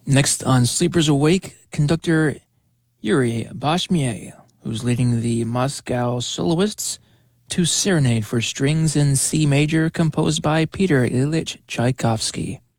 Next on Sleepers Awake, conductor Yuri Bashmier, who's leading the Moscow Soloists to Serenade for Strings in C Major, composed by Peter Ilyich Tchaikovsky.